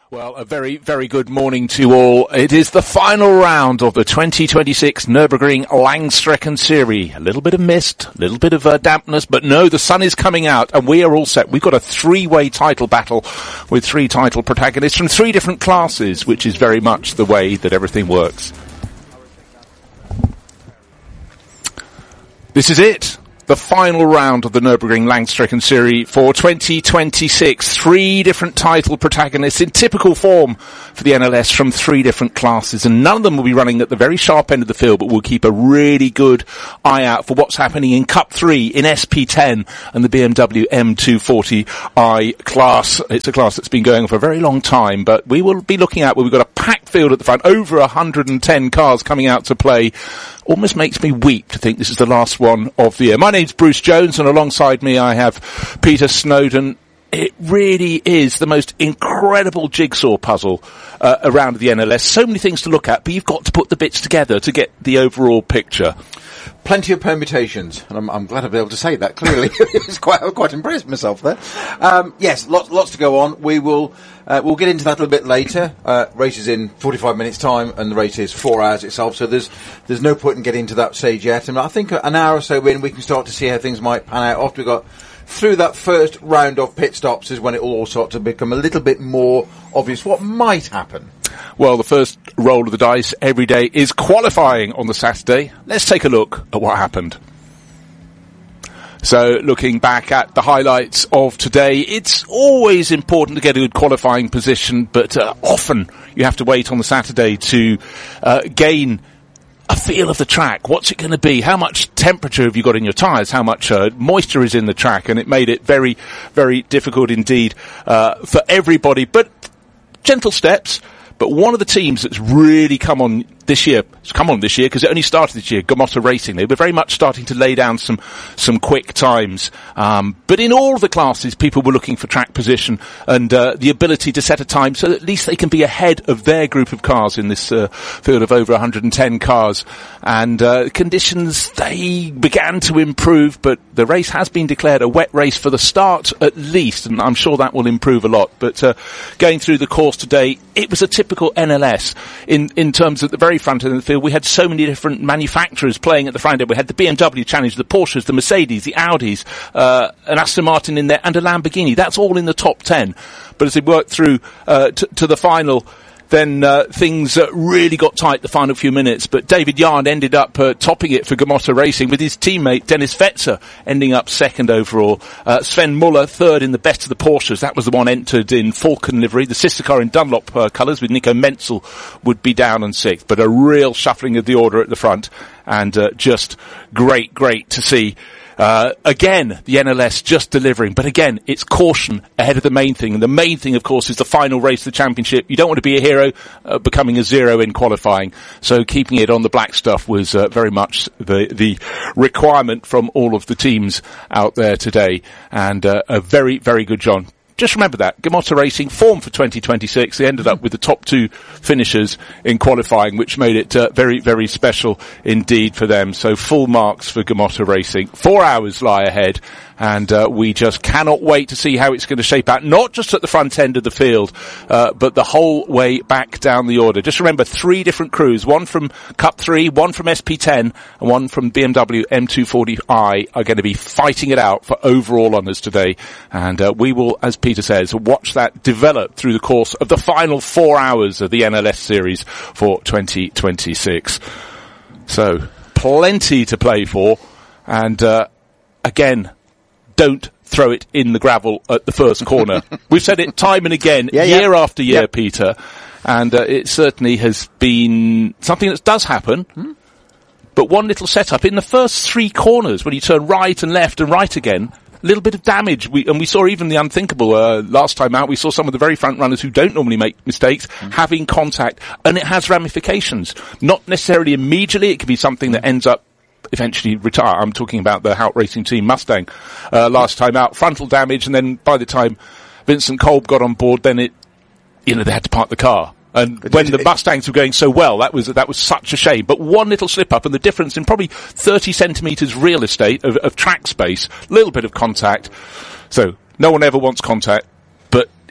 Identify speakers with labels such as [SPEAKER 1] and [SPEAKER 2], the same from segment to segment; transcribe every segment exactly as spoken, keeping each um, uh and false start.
[SPEAKER 1] Well, a very, very good morning to you all. It is the final round of the twenty twenty-six Nürburgring Langstrecken Series. A little bit of mist, a little bit of uh, dampness, but no, the sun is coming out and we are all set. We've got a three-way title battle with three title protagonists from three different classes, which is very much the way that everything works. This is it. The final round of the Nürburgring Langstrecken Series for twenty twenty-six. Three different title protagonists in typical form for the N L S from three different classes, and none of them will be running at the very sharp end of the field, but we'll keep a really good eye out for what's happening in Cup three, in S P ten and the B M W M two forty i class. It's a class that's been going on for a very long time, but we will be looking at where we've got a packed field at the front, over one hundred ten cars coming out to play. Almost makes me weep to think this is the last one of the year. My name's Bruce Jones, and alongside me I have Peter Snowden. It really is the most incredible jigsaw puzzle uh, around the N L S. So many things to look at, but you've got to put the bits together to get the overall picture.
[SPEAKER 2] Plenty of permutations, and I'm, I'm glad I've been able to say that clearly. It's quite, I'm quite impressed with myself there. Um, yes, lots, lots to go on. We will, uh, we'll get into that a little bit later. Uh, race is in forty-five minutes time, and the race is four hours itself, so there's, there's no point in getting into that stage yet. And I think an hour or so in, we can start to see how things might pan out after we got through that first round of pit stops, is when it will all start to become a little bit more obvious what might happen.
[SPEAKER 1] Well, the first roll of the dice every day is qualifying on the Saturday. Let's take a look at what happened. So, looking back at the highlights of today, it's always important to get a good qualifying position, but uh, often you have to wait on the Saturday to uh, gain a feel of the track. What's it going to be? How much temperature have you got in your tyres? How much uh, moisture is in the track? And it made it very, very difficult indeed uh, for everybody. But gentle steps. But one of the teams that's really come on this year, it's come on this year because it only started this year, Gamotta Racing. They were very much starting to lay down some, some quick times. Um, but in all the classes, people were looking for track position and, uh, the ability to set a time so that at least they can be ahead of their group of cars in this, uh, field of over one hundred ten cars. And, uh, conditions, they began to improve, but the race has been declared a wet race for the start at least, and I'm sure that will improve a lot. But, uh, going through the course today, it was a typical N L S in, in terms of the very front end of the field. We had so many different manufacturers playing at the front end. We had the B M W Challenge, the Porsches, the Mercedes, the Audis, uh, an Aston Martin in there, and a Lamborghini. That's all in the top ten. But as they worked through uh, t- to the final, then uh, things uh, really got tight the final few minutes. But David Yarn ended up uh, topping it for Gamotta Racing, with his teammate Dennis Fetzer ending up second overall. Uh, Sven Muller third in the best of the Porsches. That was the one entered in Falcon livery. The sister car in Dunlop uh, colours with Nico Menzel would be down on sixth. But a real shuffling of the order at the front, and uh, just great, great to see. Uh, again, the N L S just delivering, but again, it's caution ahead of the main thing. And the main thing, of course, is the final race of the championship. You don't want to be a hero, uh, becoming a zero in qualifying. So keeping it on the black stuff was, uh, very much the, the requirement from all of the teams out there today. And, uh, a very, very good job. Just remember that. Gamotta Racing formed for twenty twenty-six. They ended up with the top two finishers in qualifying, which made it uh, very, very special indeed for them. So full marks for Gamotta Racing. Four hours lie ahead, and uh, we just cannot wait to see how it's going to shape out, not just at the front end of the field, uh, but the whole way back down the order. Just remember, three different crews, one from Cup three, one from S P ten, and one from B M W M two forty i are going to be fighting it out for overall honours today. And uh, we will, as Peter says, watch that develop through the course of the final four hours of the N L S series for twenty twenty-six. So, plenty to play for, and uh, again, don't throw it in the gravel at the first corner. We've said it time and again,
[SPEAKER 2] yeah,
[SPEAKER 1] year
[SPEAKER 2] yeah.
[SPEAKER 1] after year,
[SPEAKER 2] yep.
[SPEAKER 1] Peter, and uh, it certainly has been something that does happen. Hmm? But one little setup in the first three corners, when you turn right and left and right again, a little bit of damage. We, and we saw even the unthinkable uh, last time out. We saw some of the very front runners who don't normally make mistakes mm. having contact, and it has ramifications. Not necessarily immediately. It could be something that ends up eventually retire. I'm talking about the Hout Racing Team Mustang uh, last time out. Frontal damage, and then by the time Vincent Kolb got on board, then it, you know, they had to park the car. And but when the Mustangs were going so well, that was that was such a shame. But one little slip up, and the difference in probably thirty centimetres real estate of, of track space, a little bit of contact. So no one ever wants contact, but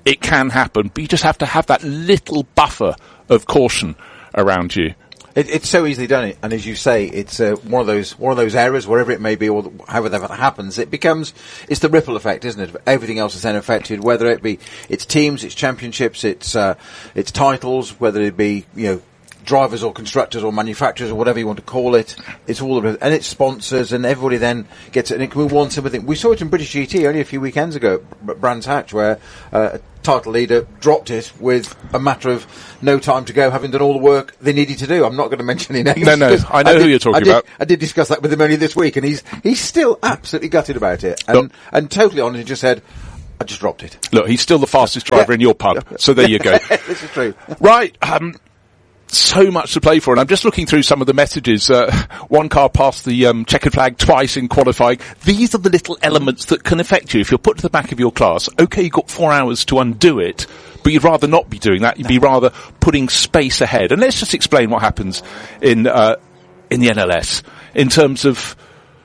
[SPEAKER 1] it can happen, but you just have to have that little buffer of caution around you.
[SPEAKER 2] It, it's so easily done, and as you say, it's uh, one of those one of those errors, wherever it may be, or however that happens. It becomes it's the ripple effect, isn't it? Everything else is then affected, whether it be it's teams, it's championships, it's uh, it's titles, whether it be you know drivers or constructors or manufacturers or whatever you want to call it. It's all of it, and it's sponsors, and everybody then gets it, and it can move on to everything. We saw it in British G T only a few weekends ago at Brands Hatch, where uh, a title leader dropped it with a matter of no time to go, having done all the work they needed to do. I'm not going to mention any names.
[SPEAKER 1] No, no, I know I did, who you're talking
[SPEAKER 2] I did,
[SPEAKER 1] about.
[SPEAKER 2] I did discuss that with him only this week, and he's he's still absolutely gutted about it, and
[SPEAKER 1] Look,
[SPEAKER 2] and totally honest. He just said, "I just dropped it."
[SPEAKER 1] Look, he's still the fastest driver
[SPEAKER 2] Yeah.
[SPEAKER 1] in your pub, so there you go.
[SPEAKER 2] This is true.
[SPEAKER 1] Right, um, so much to play for, and I'm just looking through some of the messages. Uh, one car passed the um, checkered flag twice in qualifying. These are the little elements that can affect you. If you're put to the back of your class, okay, you've got four hours to undo it, but you'd rather not be doing that. You'd be rather putting space ahead. And let's just explain what happens in uh, in the N L S in terms of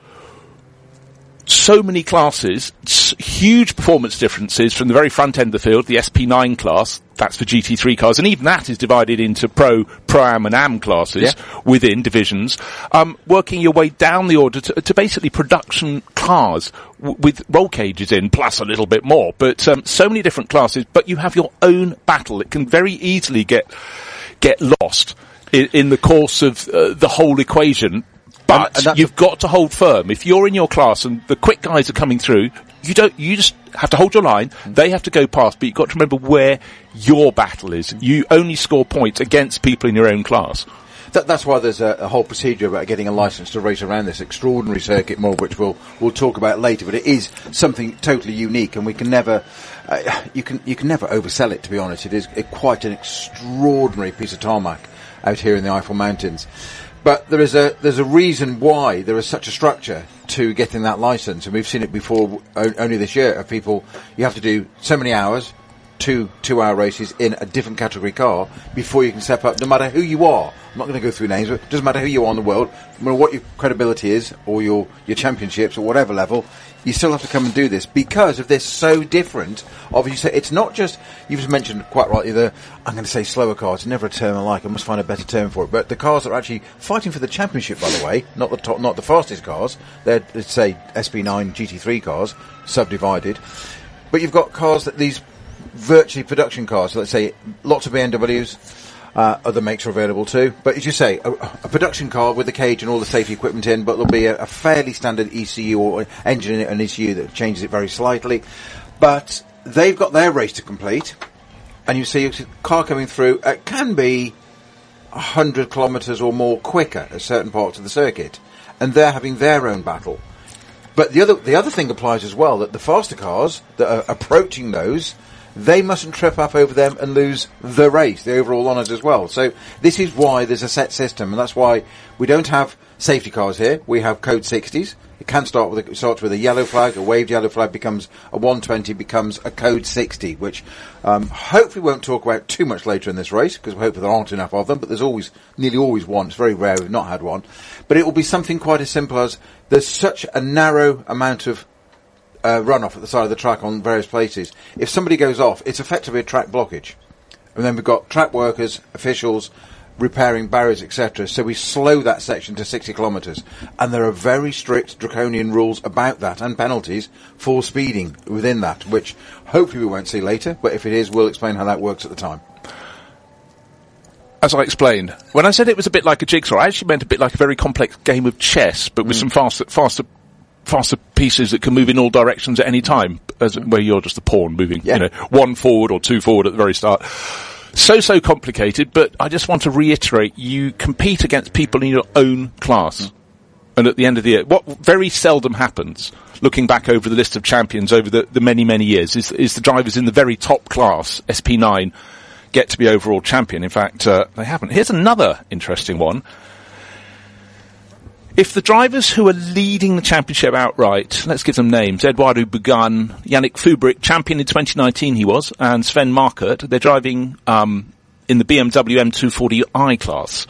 [SPEAKER 1] so many classes, s- huge performance differences from the very front end of the field, the S P nine class, that's for G T three cars, and even that is divided into Pro, Pro-Am and Am classes
[SPEAKER 2] Yeah.
[SPEAKER 1] within divisions, um, working your way down the order to, to basically production cars w- with roll cages in, plus a little bit more. But um, so many different classes, but you have your own battle. It can very easily get get lost in, in the course of uh, the whole equation. But
[SPEAKER 2] And- and
[SPEAKER 1] you've got to hold firm. If you're in your class and the quick guys are coming through, you don't, you just have to hold your line. They have to go past, but you've got to remember where your battle is. You only score points against people in your own class.
[SPEAKER 2] That, that's why there's a, a whole procedure about getting a license to race around this extraordinary circuit, more of which we'll we'll talk about later. But it is something totally unique, and we can never uh, you can you can never oversell it. To be honest, it is it, quite an extraordinary piece of tarmac out here in the Eifel Mountains. But there is a there's a reason why there is such a structure to getting that license, and we've seen it before o- only this year. Of people, you have to do so many hours, two two-hour races in a different category car before you can step up. No matter who you are, I'm not going to go through names, but it doesn't matter who you are in the world, no matter what your credibility is or your your championships or whatever level, you still have to come and do this because of this so different. Obviously, it's not just, you've just mentioned quite rightly the, I'm going to say slower cars, never a term I like, I must find a better term for it, but the cars that are actually fighting for the championship, by the way, not the top, not the fastest cars, they're, let's say, S P nine G T three cars, subdivided, but you've got cars that these virtually production cars, so let's say lots of B M Ws, Uh, other makes are available too. But as you say, a, a production car with the cage and all the safety equipment in, but there'll be a, a fairly standard E C U or engine in it, an E C U that changes it very slightly. But they've got their race to complete, and you see a car coming through. It can be one hundred kilometres or more quicker at certain parts of the circuit, and they're having their own battle. But the other the other thing applies as well, that the faster cars that are approaching those, they mustn't trip up over them and lose the race, the overall honours as well. So this is why there's a set system, and that's why we don't have safety cars here. We have code sixties. It can start with a, it starts with a yellow flag, a waved yellow flag becomes a one twenty, becomes a code sixty, which um, hopefully we won't talk about too much later in this race, because we hope there aren't enough of them, but there's always, nearly always one. It's very rare we've not had one. But it will be something quite as simple as there's such a narrow amount of Uh, run off at the side of the track on various places. If somebody goes off, it's effectively a track blockage. And then we've got track workers, officials, repairing barriers, et cetera. So we slow that section to sixty kilometres. And there are very strict draconian rules about that and penalties for speeding within that, which hopefully we won't see later. But if it is, we'll explain how that works at the time.
[SPEAKER 1] As I explained, when I said it was a bit like a jigsaw, I actually meant a bit like a very complex game of chess, but with mm. some faster, faster faster pieces that can move in all directions at any time, as where you're just a pawn moving, yeah. you know, one forward or two forward at the very start. So, so complicated, but I just want to reiterate, you compete against people in your own class. Mm. And at the end of the year, what very seldom happens, looking back over the list of champions over the, the many, many years, is, is the drivers in the very top class, S P nine, get to be overall champion. In fact, uh, they haven't. Here's another interesting one. If the drivers who are leading the championship outright, let's give them names, Eduardo Bugan, Yannick Fubrick, champion in twenty nineteen he was, and Sven Markert, they're driving um, in the B M W M two forty i class.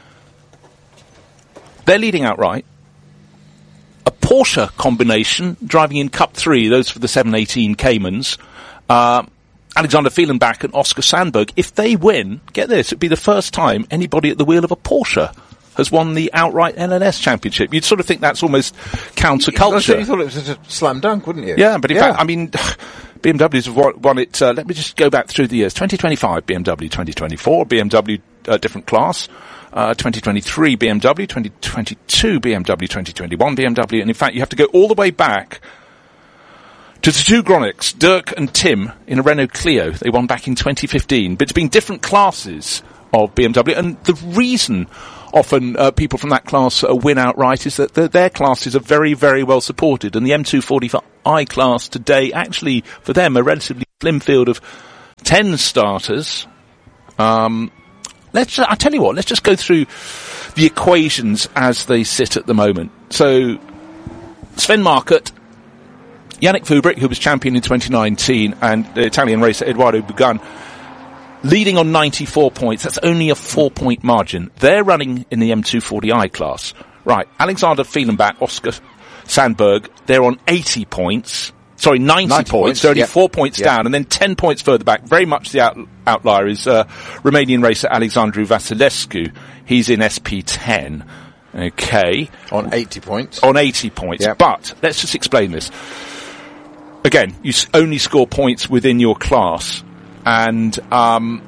[SPEAKER 1] They're leading outright. A Porsche combination, driving in Cup three, those for the seven eighteen Caymans, uh, Alexander Fehlenbach and Oscar Sandberg, if they win, get this, it'd be the first time anybody at the wheel of a Porsche has won the outright N L S championship. You'd sort of think that's almost counterculture.
[SPEAKER 2] You thought it was a slam dunk, wouldn't you?
[SPEAKER 1] Yeah, but in
[SPEAKER 2] yeah.
[SPEAKER 1] fact, I mean, B M Ws have won, won it, uh, let me just go back through the years. twenty twenty-five, B M W twenty twenty-four, B M W, uh, different class. Uh, twenty twenty-three, B M W, twenty twenty-two, B M W, twenty twenty-one, B M W, and in fact, you have to go all the way back to the two Gronics, Dirk and Tim, in a Renault Clio. They won back in twenty fifteen. But it's been different classes of B M W. And the reason often uh, people from that class uh, win outright is that the, their classes are very, very well supported. And the M two forty i class today, actually, for them, a relatively slim field of ten starters. Um, let's, I tell you what, let's just go through the equations as they sit at the moment. So, Sven Markert, Yannick Fubrick, who was champion in twenty nineteen, and the Italian racer Edoardo Bugan, leading on ninety-four points. That's only a four-point margin. They're running in the M two forty i class. Right, Alexander Fehlenbach, Oscar Sandberg, they're on eighty points. Sorry, ninety, ninety points. points. They're only yep. four points yep. down, and then ten points further back. Very much the out- outlier is uh, Romanian racer Alexandru Vasilescu. He's in S P ten. Okay.
[SPEAKER 2] On eighty points.
[SPEAKER 1] On eighty points.
[SPEAKER 2] Yep.
[SPEAKER 1] But, let's just explain this. Again, you s- only score points within your class, and um,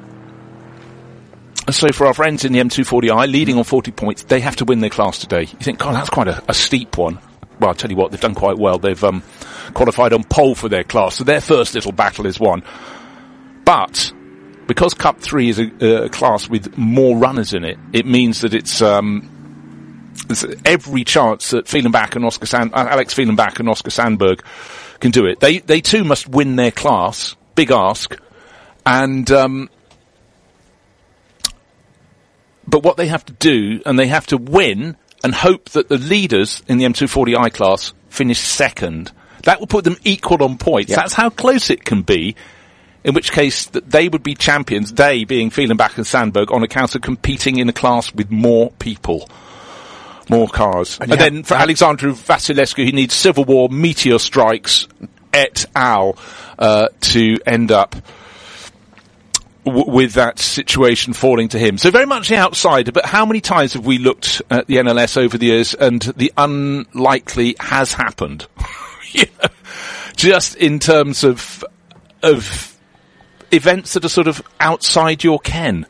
[SPEAKER 1] so for our friends in the M two forty i, leading on forty points, they have to win their class today. You think, God, that's quite a, a steep one. Well, I'll tell you what, they've done quite well. They've um, qualified on pole for their class, so their first little battle is won. But because Cup three is a, a class with more runners in it, it means that it's... Um, there's every chance that Fehlenbach and Oscar Sand- Alex Fehlenbach and Oscar Sandberg can do it. They they too must win their class. Big ask. And um, but what they have to do, and they have to win and hope that the leaders in the M two forty i class finish second. That will put them equal on points. Yep. That's how close it can be. In which case, that they would be champions. They being Fehlenbach and Sandberg on account of competing in a class with more people. More cars. And, and then for Alexandru Vasilescu, he needs Civil War, meteor strikes, et al. Uh, to end up w- with that situation falling to him. So very much the outsider, but how many times have we looked at the N L S over the years and the unlikely has happened? You know, just in terms of, of events that are sort of outside your ken.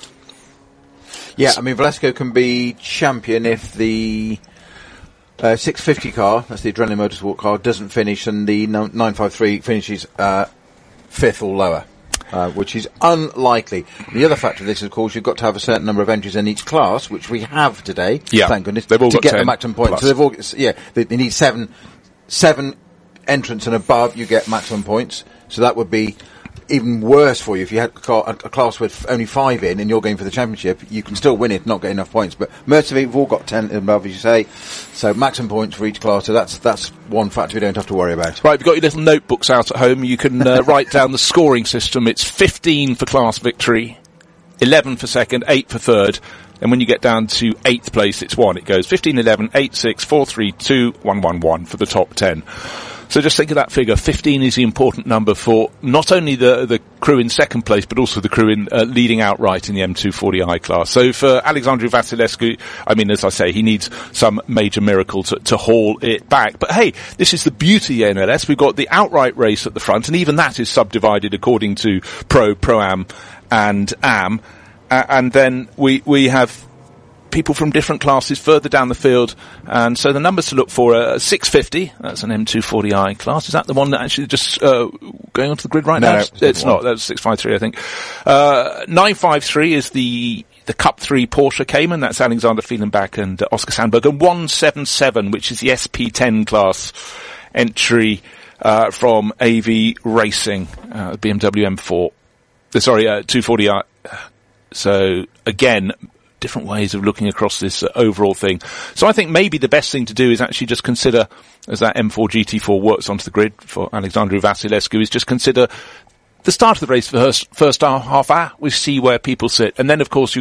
[SPEAKER 2] Yeah, I mean, Velasco can be champion if the uh, six fifty car, that's the Adrenaline Motorsport car, doesn't finish and the nine fifty-three finishes uh, fifth or lower, uh, which is unlikely. The other factor of this, of course, you've got to have a certain number of entries in each class, which we have today,
[SPEAKER 1] yeah.
[SPEAKER 2] thank goodness,
[SPEAKER 1] they've all
[SPEAKER 2] to
[SPEAKER 1] got
[SPEAKER 2] get
[SPEAKER 1] ten
[SPEAKER 2] the maximum points.
[SPEAKER 1] plus.
[SPEAKER 2] So they've all, yeah, they, they need seven, seven entrants and above, you get maximum points. So that would be even worse for you if you had a, car, a, a class with only five in and you're going for the championship. You can still win it, not get enough points. But Mercedes have all got ten above, as you say. So maximum points for each class. So that's that's one factor we don't have to worry about.
[SPEAKER 1] Right, you've got your little notebooks out at home. You can uh, write down the scoring system. It's fifteen for class victory, eleven for second, eight for third. And when you get down to eighth place, it's one. It goes fifteen, eleven, eight, six, four, three, two, one, one, one for the top ten. So just think of that figure. fifteen is the important number for not only the the crew in second place, but also the crew in uh, leading outright in the M two forty i class. So for Alexandru Vasilescu, I mean, as I say, he needs some major miracle to, to haul it back. But hey, this is the beauty of N L S. We've got the outright race at the front, and even that is subdivided according to Pro, Pro-Am, and Am. Uh, and then we we have people from different classes further down the field, and so the numbers to look for are six fifty, that's an M two forty i class. Is that the one that actually just uh, going onto the grid right
[SPEAKER 2] no,
[SPEAKER 1] now?
[SPEAKER 2] No,
[SPEAKER 1] it's, it's not, that's six fifty-three, I think. Uh, nine fifty-three is the the Cup three Porsche Cayman, that's Alexander Fehlenbach and uh, Oscar Sandberg, and one seventy-seven, which is the S P ten class entry uh, from A V Racing, uh, B M W M four. Uh, sorry, uh, two forty i. So, again, different ways of looking across this uh, overall thing. So I think maybe the best thing to do is actually just consider, as that M four G T four works onto the grid for Alexandru Vasilescu, is just consider the start of the race for her first half hour. We see where people sit. And then, of course, you get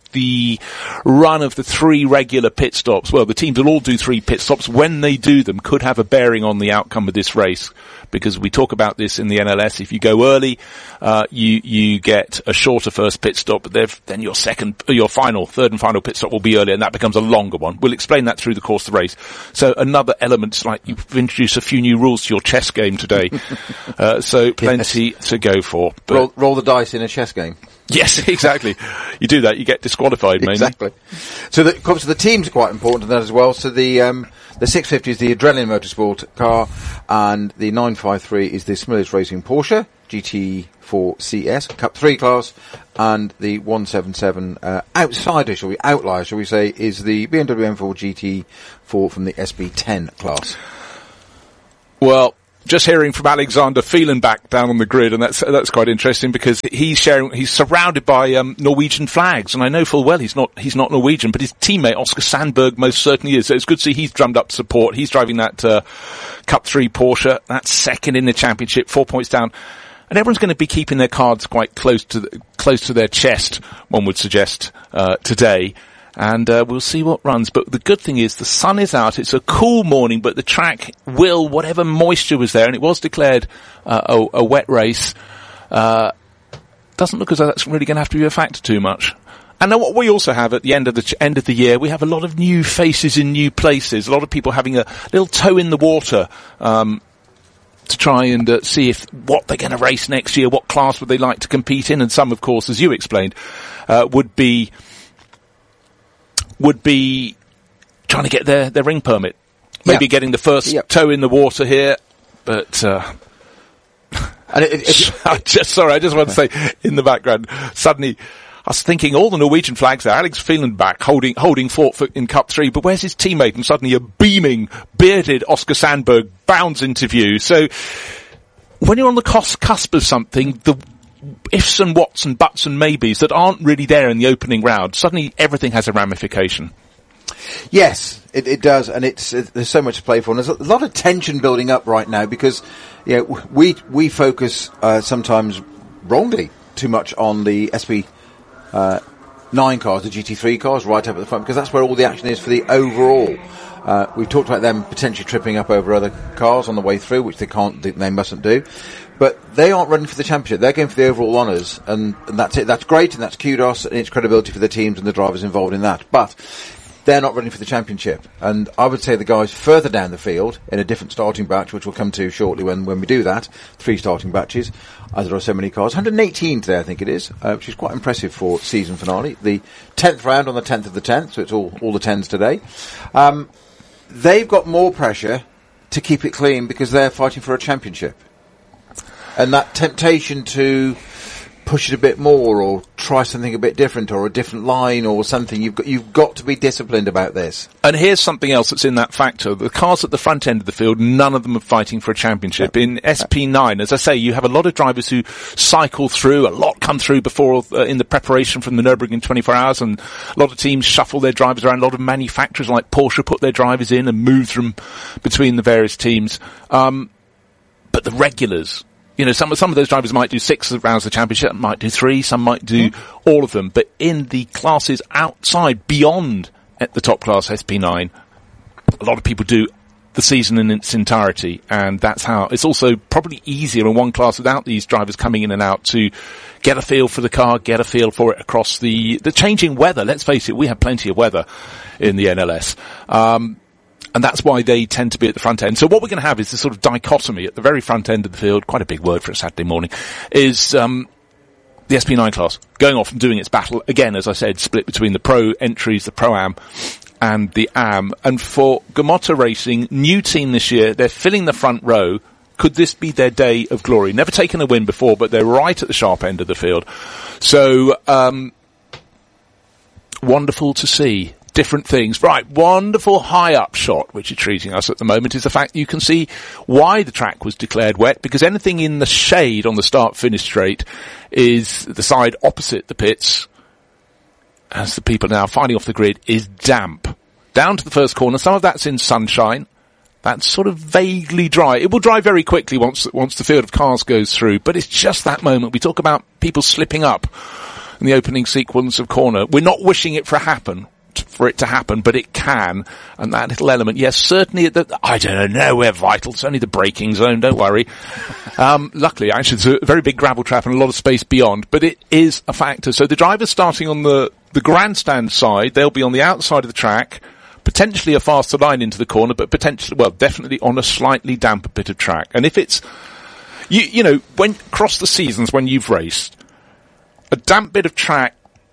[SPEAKER 1] the run of the three regular pit stops, well, the teams will all do three pit stops. When they do them, could have a bearing on the outcome of this race, because we talk about this in the N L S. If you go early, uh, you you get a shorter first pit stop, but then your second, your final, third and final pit stop will be earlier, and that becomes a longer one. We'll explain that through the course of the race. So another element, like you've introduced a few new rules to your chess game today, uh, so plenty yes. to go for.
[SPEAKER 2] But roll, roll the dice in a chess game.
[SPEAKER 1] Yes, exactly. You do that, you get disqualified, mainly.
[SPEAKER 2] Exactly. So the, obviously the teams are quite important in that as well. So the um, the six fifty is the Adrenaline Motorsport car, and the nine fifty-three is the Smillis Racing Porsche G T four C S Cup three class, and the one seventy-seven uh, outsider, shall we, outlier, shall we say, is the B M W M four G T four from the S B ten class.
[SPEAKER 1] Well, just hearing from Alexander Fehlenbach down on the grid, and that's that's quite interesting, because he's sharing, he's surrounded by um, Norwegian flags, and I know full well he's not he's not Norwegian, but his teammate Oscar Sandberg most certainly is. So it's good to see he's drummed up support. He's driving that uh, Cup three Porsche, that's second in the championship, four points down, and everyone's going to be keeping their cards quite close to the, close to their chest, one would suggest uh, today. And uh, we'll see what runs. But the good thing is the sun is out. It's a cool morning, but the track will, whatever moisture was there, and it was declared uh, a, a wet race, uh, doesn't look as though that's really going to have to be a factor too much. And then what we also have at the end of the ch- end of the year, we have a lot of new faces in new places. A lot of people having a little toe in the water um, to try and uh, see if what they're going to race next year, what class would they like to compete in. And some, of course, as you explained, uh, would be... would be trying to get their, their ring permit. Maybe yep. getting the first yep. toe in the water here, but, uh, and it, it, it, I just, sorry, I just want to say in the background, suddenly I was thinking all the Norwegian flags there, Alex Fehlenbach holding, holding fort for, in Cup three, but where's his teammate? And suddenly a beaming, bearded Oscar Sandberg bounds into view. So when you're on the cusp, cusp of something, the ifs and whats and buts and maybes that aren't really there in the opening round, suddenly everything has a ramification.
[SPEAKER 2] Yes, it, it does, and it's it, there's so much to play for, and there's a lot of tension building up right now, because you know, we we focus uh, sometimes wrongly too much on the S B uh, nine cars, the G T three cars, right up at the front, because that's where all the action is for the overall. Uh, we've talked about them potentially tripping up over other cars on the way through, which they can't, they mustn't do. But they aren't running for the championship. They're going for the overall honours, and, and that's it. That's great, and that's kudos, and it's credibility for the teams and the drivers involved in that. But they're not running for the championship. And I would say the guys further down the field, in a different starting batch, which we'll come to shortly when, when we do that, three starting batches, as there are so many cars. one hundred eighteen today, I think it is, uh, which is quite impressive for season finale. The tenth round on the tenth of the tenth, so it's all, all the tens today. Um, they've got more pressure to keep it clean because they're fighting for a championship. And that temptation to push it a bit more, or try something a bit different, or a different line, or something, you've got you've got to be disciplined about this.
[SPEAKER 1] And here's something else that's in that factor. The cars at the front end of the field, none of them are fighting for a championship. Yep. In S P nine, as I say, you have a lot of drivers who cycle through, a lot come through before, uh, in the preparation from the Nürburgring twenty-four hours, and a lot of teams shuffle their drivers around. A lot of manufacturers like Porsche put their drivers in and move them between the various teams. Um, but the regulars, you know, some, some of those drivers might do six rounds of the championship, might do three, some might do mm. all of them. But in the classes outside, beyond at the top class, S P nine, a lot of people do the season in its entirety. And that's how, it's also probably easier in one class without these drivers coming in and out to get a feel for the car, get a feel for it across the, the changing weather. Let's face it, we have plenty of weather in the N L S. Um, And that's why they tend to be at the front end. So what we're going to have is this sort of dichotomy at the very front end of the field, quite a big word for a Saturday morning, is um, the S P nine class going off and doing its battle. Again, as I said, split between the Pro entries, the Pro-Am, and the A M. And for Gamotta Racing, new team this year, they're filling the front row. Could this be their day of glory? Never taken a win before, but they're right at the sharp end of the field. So, um, wonderful to see. Different things. Right, wonderful high-up shot which is treating us at the moment is the fact you can see why the track was declared wet, because anything in the shade on the start-finish straight is the side opposite the pits, as the people now fighting off the grid, is damp. Down to the first corner, some of that's in sunshine. That's sort of vaguely dry. It will dry very quickly once once the field of cars goes through, but it's just that moment. We talk about people slipping up. in the opening sequence of corner. We're not wishing it for happen. for it to happen, but it can, and that little element, yes, certainly, the, I don't know, we're vital, it's only the braking zone, don't worry. Um, luckily, actually, it's a very big gravel trap and a lot of space beyond, but it is a factor. So the drivers starting on the, the grandstand side, they'll be on the outside of the track, potentially a faster line into the corner, but potentially, well, definitely on a slightly damper bit of track. And if it's, you, you know, when, across the seasons when you've raced, a damp bit of track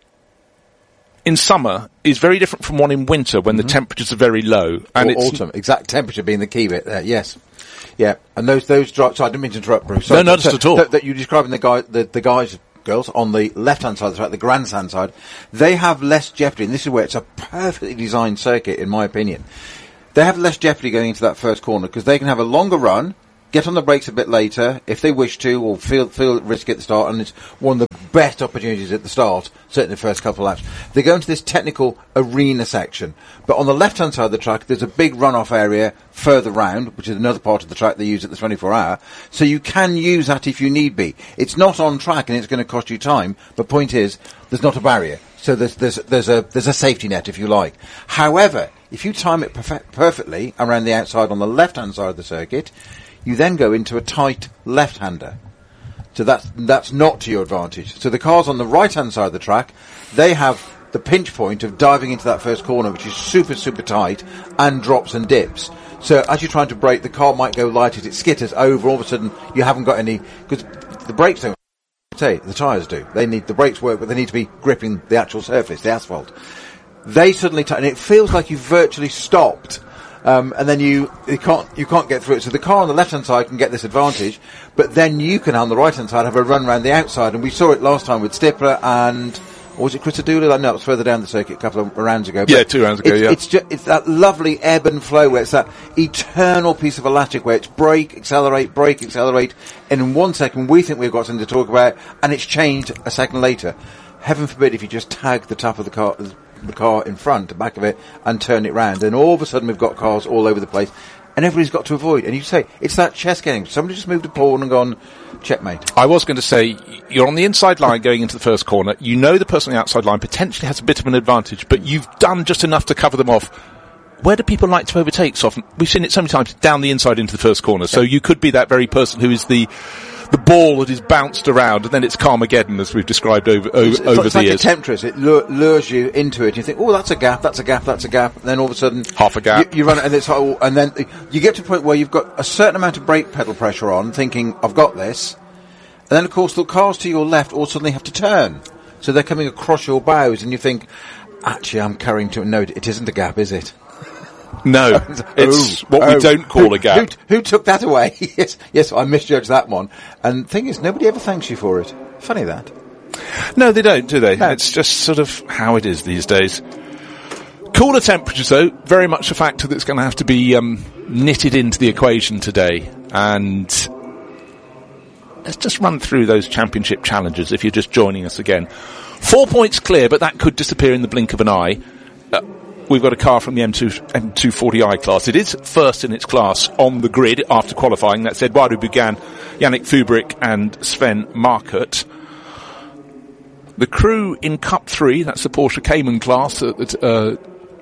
[SPEAKER 1] in summer is very different from one in winter when mm-hmm. the temperatures are very low. And
[SPEAKER 2] or
[SPEAKER 1] it's
[SPEAKER 2] autumn, exact temperature being the key bit there, yes. Yeah, and those, those drives, sorry, I didn't mean to interrupt, Bruce. Sorry,
[SPEAKER 1] no, not
[SPEAKER 2] so,
[SPEAKER 1] at all.
[SPEAKER 2] That, that you're describing the guy, the, the guys, girls, on the left-hand side of the track, the grandstand side, they have less jeopardy, and this is where it's a perfectly designed circuit, in my opinion. They have less jeopardy going into that first corner, because they can have a longer run, get on the brakes a bit later, if they wish to, or feel feel risky at the start, and it's one of the best opportunities at the start, certainly the first couple of laps. They go into this technical arena section, but on the left-hand side of the track, there's a big runoff area further round, which is another part of the track they use at the twenty-four hour, so you can use that if you need be. It's not on track, and it's going to cost you time, but point is, there's not a barrier. So there's, there's, there's a, there's a safety net, if you like. However, if you time it perfe- perfectly around the outside on the left-hand side of the circuit, you then go into a tight left-hander. So that's, that's not to your advantage. So the cars on the right-hand side of the track, they have the pinch point of diving into that first corner, which is super, super tight, and drops and dips. So as you're trying to brake, the car might go light as it skitters over, all of a sudden you haven't got any, because the brakes don't say, the tyres do. They need, the brakes work, but they need to be gripping the actual surface, the asphalt. They suddenly, t- and it feels like you've virtually stopped. Um, and then you, you can't you can't get through it. So the car on the left-hand side can get this advantage, but then you can, on the right-hand side, have a run around the outside. And we saw it last time with Stippler and, or was it Chris Adula? No, it was further down the circuit a couple of rounds ago.
[SPEAKER 1] Yeah, two rounds ago,
[SPEAKER 2] it's,
[SPEAKER 1] yeah.
[SPEAKER 2] It's, just, it's that lovely ebb and flow where it's that eternal piece of elastic where it's brake, accelerate, brake, accelerate. And in one second, we think we've got something to talk about, and it's changed a second later. Heaven forbid if you just tag the top of the car, the car in front, the back of it, and turn it round. And all of a sudden we've got cars all over the place, and everybody's got to avoid. And you say, it's that chess game. Somebody just moved a pawn and gone, checkmate.
[SPEAKER 1] I was going to say, you're on the inside line going into the first corner. You know the person on the outside line potentially has a bit of an advantage, but you've done just enough to cover them off. Where do people like to overtake so often? We've seen it so many times down the inside into the first corner. So you could be that very person who is the the ball that is bounced around, and then it's Carmageddon, as we've described over over,
[SPEAKER 2] it's, it's
[SPEAKER 1] over
[SPEAKER 2] like, it's
[SPEAKER 1] the
[SPEAKER 2] like
[SPEAKER 1] years.
[SPEAKER 2] A temptress. It lure, lures you into it. You think, oh, that's a gap, that's a gap, that's a gap. And then all of a sudden,
[SPEAKER 1] half a gap.
[SPEAKER 2] You, you run it, and it's oh, and then you get to a point where you've got a certain amount of brake pedal pressure on, thinking, I've got this. And then, of course, the cars to your left all suddenly have to turn, so they're coming across your bows, and you think, actually, I'm carrying to. No, it isn't a gap, is it?
[SPEAKER 1] No, it's
[SPEAKER 2] oh,
[SPEAKER 1] what
[SPEAKER 2] oh,
[SPEAKER 1] we don't call
[SPEAKER 2] who,
[SPEAKER 1] a gap.
[SPEAKER 2] Who, who took that away? yes, yes, I misjudged that one. And the thing is, nobody ever thanks you for it. Funny that.
[SPEAKER 1] No, they don't, do they?
[SPEAKER 2] No.
[SPEAKER 1] It's just sort of how it is these days. Cooler temperatures, though, very much a factor that's going to have to be um, knitted into the equation today. And let's just run through those championship challenges if you're just joining us again. Four points clear, but that could disappear in the blink of an eye. Uh, We've got a car from the M two, M two forty i class. It is first in its class on the grid after qualifying. That's Eduardo Bugan, Yannick Fubrick and Sven Markert. The crew in Cup three, that's the Porsche Cayman class, uh, uh,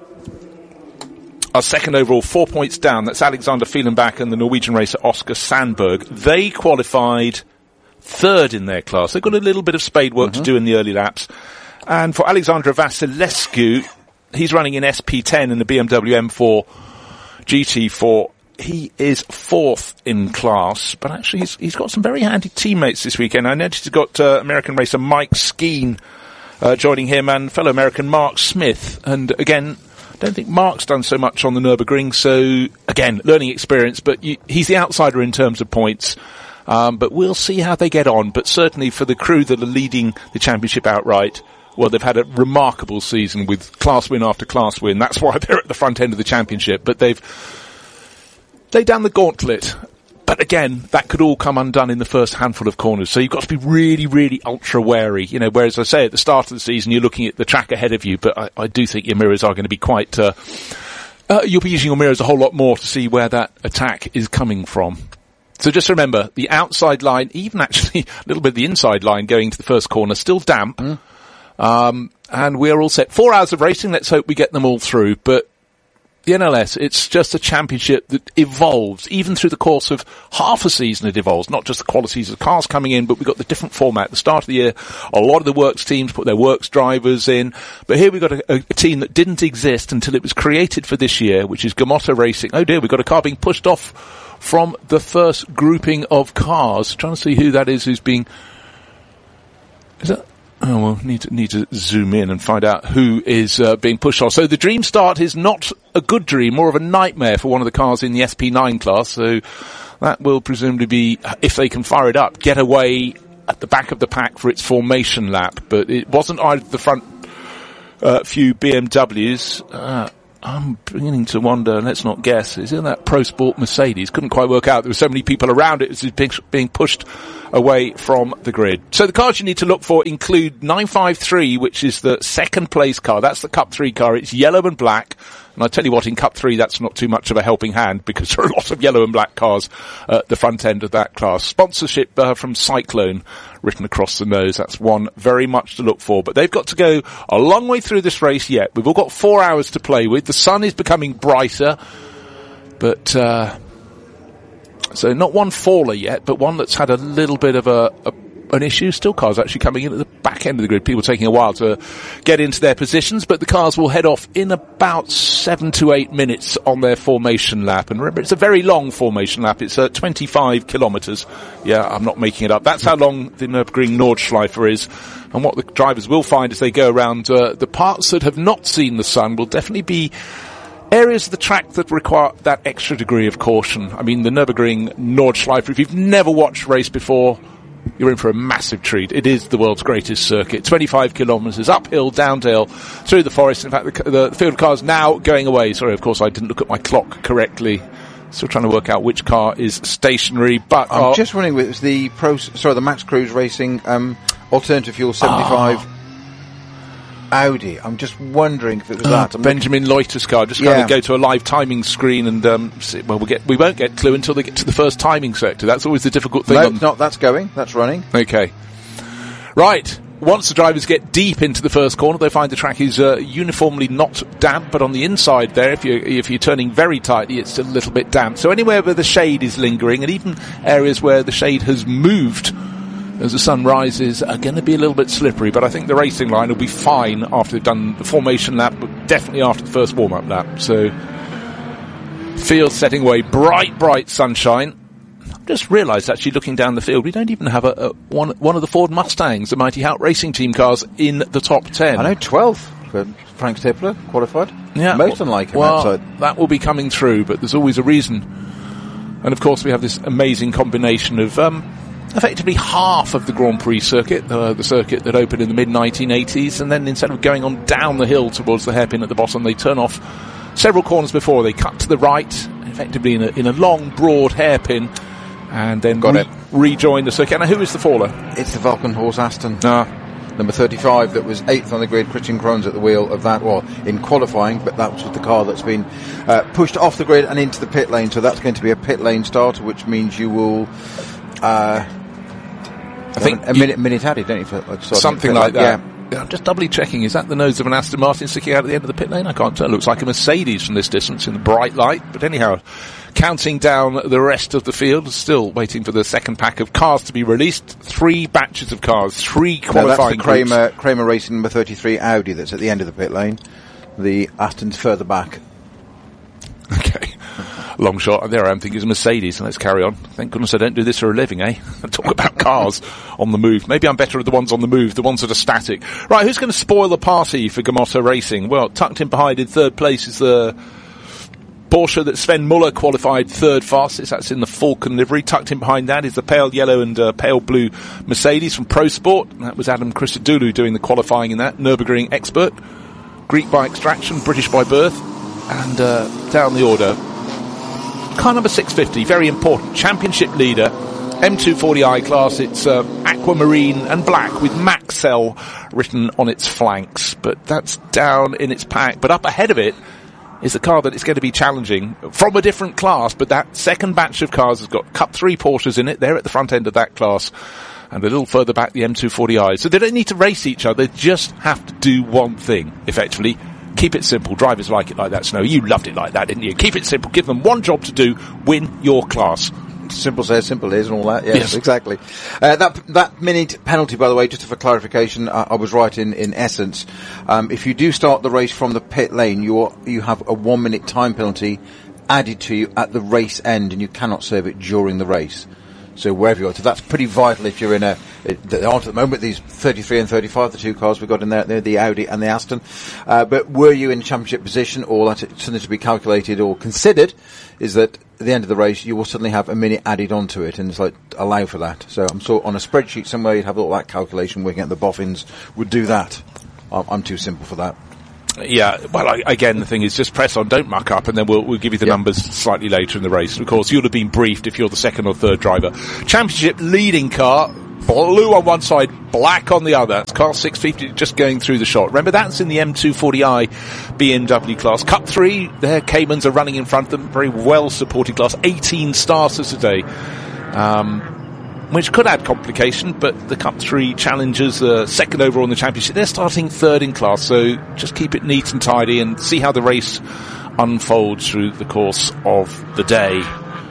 [SPEAKER 1] are second overall, four points down. That's Alexander Fehlenbach and the Norwegian racer Oscar Sandberg. They qualified third in their class. They've got a little bit of spade work mm-hmm. to do in the early laps. And for Alexandra Vasilescu, he's running in S P ten in the B M W M four G T four. He is fourth in class, but actually he's, he's got some very handy teammates this weekend. I noticed he's got uh, American racer Mike Skeen uh, joining him and fellow American Mark Smith. And again, I don't think Mark's done so much on the Nürburgring, so again, learning experience, but you, he's the outsider in terms of points. Um, but we'll see how they get on. But certainly for the crew that are leading the championship outright, well, they've had a remarkable season with class win after class win. That's why they're at the front end of the championship. But they've laid down the gauntlet. But again, that could all come undone in the first handful of corners. So you've got to be really, really ultra wary. You know, whereas I say at the start of the season, you're looking at the track ahead of you. But I, I do think your mirrors are going to be quite, uh, uh, you'll be using your mirrors a whole lot more to see where that attack is coming from. So just remember, the outside line, even actually a little bit of the inside line going to the first corner, still damp. Mm. Um, and we are all set. Four hours of racing. Let's hope we get them all through. But the N L S, it's just a championship that evolves. Even through the course of half a season, it evolves. Not just the qualities of cars coming in, but we've got the different format. At the start of the year, a lot of the works teams put their works drivers in. But here we've got a, a team that didn't exist until it was created for this year, which is Gamotta Racing. Oh dear, we've got a car being pushed off from the first grouping of cars. Trying to see who that is who's being... Is that... Oh, well, need to, need to zoom in and find out who is uh, being pushed off. So the dream start is not a good dream, more of a nightmare for one of the cars in the S P nine class. So that will presumably be, if they can fire it up, get away at the back of the pack for its formation lap. But it wasn't either the front uh, few B M Ws. Uh, I'm beginning to wonder, let's not guess, is it that Pro Sport Mercedes? Couldn't quite work out. There were so many people around it, it was being pushed away from the grid. So the cars you need to look for include nine five three, which is the second place car. That's the Cup three car. It's yellow and black. And I tell you what, in Cup three, that's not too much of a helping hand because there are a lot of yellow and black cars at the front end of that class. Sponsorship uh, from Cyclone written across the nose. That's one very much to look for. But they've got to go a long way through this race yet. We've all got four hours to play with. The sun is becoming brighter. But, uh, so not one faller yet, but one that's had a little bit of a, a an issue. Still cars actually coming in at the back end of the grid. People taking a while to get into their positions, but the cars will head off in about seven to eight minutes on their formation lap. And remember, it's a very long formation lap. It's uh, twenty-five kilometres. Yeah, I'm not making it up. That's how long the Nürburgring Nordschleife is. And what the drivers will find as they go around uh, the parts that have not seen the sun will definitely be areas of the track that require that extra degree of caution. I mean, the Nürburgring Nordschleife, if you've never watched race before, you're in for a massive treat. It is the world's greatest circuit. twenty-five kilometres, uphill, downhill, through the forest. In fact, the, the field of cars now going away. Sorry, of course, I didn't look at my clock correctly. Still trying to work out which car is stationary, but...
[SPEAKER 2] I'm uh, just wondering, it was the Pro, sorry, the Max Cruise Racing um, Alternative Fuel seventy-five... Oh. Audi. I'm just wondering if it was uh, that. I'm
[SPEAKER 1] Benjamin Loiter's car. Just
[SPEAKER 2] yeah.
[SPEAKER 1] kind of go to a live timing screen and um, see, well, we get we won't get clue until they get to the first timing sector. That's always the difficult thing.
[SPEAKER 2] No,
[SPEAKER 1] on...
[SPEAKER 2] it's not. That's going. That's running.
[SPEAKER 1] Okay. Right. Once the drivers get deep into the first corner, they find the track is uh, uniformly not damp, but on the inside there, if you're, if you're turning very tightly, it's a little bit damp. So anywhere where the shade is lingering, and even areas where the shade has moved as the sun rises, are going to be a little bit slippery, but I think the racing line will be fine after they've done the formation lap, but definitely after the first warm-up lap. So, field setting away, bright, bright sunshine. I've just realised, actually, looking down the field, we don't even have a, a one one of the Ford Mustangs, the Mighty Hout Racing Team cars, in the top ten.
[SPEAKER 2] I know, twelve for Frank Tippler, qualified.
[SPEAKER 1] Yeah.
[SPEAKER 2] Most well, unlike him
[SPEAKER 1] well,
[SPEAKER 2] outside.
[SPEAKER 1] That will be coming through, but there's always a reason. And, of course, we have this amazing combination of... Um, effectively half of the Grand Prix circuit, uh, the circuit that opened in the mid nineteen eighties, and then instead of going on down the hill towards the hairpin at the bottom, they turn off several corners before. They cut to the right, effectively in a, in a long, broad hairpin, and then
[SPEAKER 2] Got
[SPEAKER 1] re-
[SPEAKER 2] it.
[SPEAKER 1] rejoin the circuit. Now, who is the faller?
[SPEAKER 2] It's the Vulcan Horse Aston.
[SPEAKER 1] Ah.
[SPEAKER 2] Number thirty-five, that was eighth on the grid. Christian Krohn's at the wheel of that, well, in qualifying, but that was with the car that's been uh, pushed off the grid and into the pit lane, so that's going to be a pit lane starter, which means you will... Uh, I think a minute, minute added, don't you? For, like,
[SPEAKER 1] something like, like that.
[SPEAKER 2] Yeah.
[SPEAKER 1] I'm just doubly checking. Is that the nose of an Aston Martin sticking out at the end of the pit lane? I can't tell. It looks like a Mercedes from this distance in the bright light. But anyhow, counting down the rest of the field, still waiting for the second pack of cars to be released. Three batches of cars, three qualifying
[SPEAKER 2] no, that's the Kramer,
[SPEAKER 1] groups.
[SPEAKER 2] Kramer Racing number thirty-three Audi that's at the end of the pit lane. The Aston's further back.
[SPEAKER 1] Okay. Long shot. There I am thinking it's a Mercedes. Let's carry on. Thank goodness I don't do this for a living, eh? I talk about cars on the move. Maybe I'm better at the ones on the move, the ones that are static. Right, who's going to spoil the party for Gamotta Racing? Well, tucked in behind in third place is the Porsche that Sven Muller qualified third fastest. That's in the Falcon livery. Tucked in behind that is the pale yellow and uh, pale blue Mercedes from Pro Sport. That was Adam Christodoulou doing the qualifying in that. Nürburgring expert. Greek by extraction, British by birth. And uh, down the order, car number six fifty, very important, championship leader, M two forty i class. It's uh, aquamarine and black with Maxell written on its flanks, but that's down in its pack. But up ahead of it is the car that it's going to be challenging from a different class, but that second batch of cars has got Cup three Porsches in it. They're at the front end of that class. and a little further back the M two forty i. So they don't need to race each other, they just have to do one thing, effectively. Keep it simple. Drivers like it like that, Snow. You loved it like that, didn't you? Keep it simple. Give them one job to do. Win your class.
[SPEAKER 2] Simple says, simple is, and all that. Yes,
[SPEAKER 1] yes.
[SPEAKER 2] exactly. Uh, that that minute penalty, by the way, just for clarification, I, I was right in, in essence. Um, if you do start the race from the pit lane, you are, you have a one minute time penalty added to you at the race end, and you cannot serve it during the race. So wherever you are, so that's pretty vital if you're in a. It, there aren't at the moment these thirty-three and thirty-five, the two cars we've got in there, they're the Audi and the Aston. Uh, but were you in championship position, or that it's something to be calculated or considered, is that at the end of the race you will suddenly have a minute added onto it, and it's like allow for that. So I'm sure on a spreadsheet somewhere you'd have all that calculation working out the boffins would do that. I'm, I'm too simple for that.
[SPEAKER 1] Yeah, well, I, again, the thing is just press on, don't muck up, and then we'll, we'll give you the yep. numbers slightly later in the race. Of course, you'll have been briefed if you're the second or third driver. Championship leading car, blue on one side, black on the other. It's car six fifty just going through the shot. Remember, that's in the M two forty i B M W class. Cup three, their Caymans are running in front of them. Very well supported class. eighteen starters today. Um... which could add complication, but the Cup three challengers, uh, second overall in the championship, they're starting third in class, so just keep it neat and tidy and see how the race unfolds through the course of the day.